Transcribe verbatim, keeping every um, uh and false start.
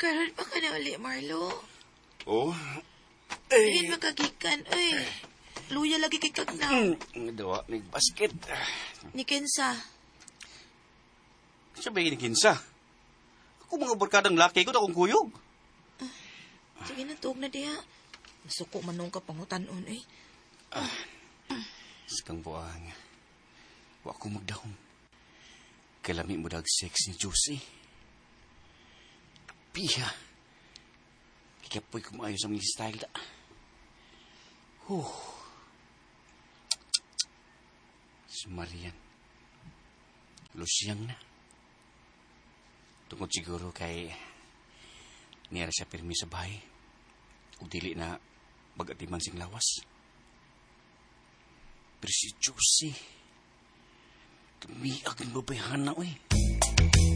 Karon pa ka na uli, Marlo. Oh. Tingin makagikan, ay. Luya lagi kay kagnaw. Mm, dawa, may basket. Ni Kensa. Siya ba yung kinsa? Ako mga barkadang laki ko na akong kuyog. Sige na, tuog na diha. Masuko manong ka pangutanon, eh. Ah, sakang buang. Wa ko magdahom. Kalami mo dag sex ni Josie. Piha. Kikapoy ko maayo sa mga style da. Huh. Si Marian. Lusyang na. Tungkol siguro kay niyara siya pirmi sa bahay. Kung dili na mag-atimang sing lawas. Pero si Josie, tumiag ng babayhan na, oy.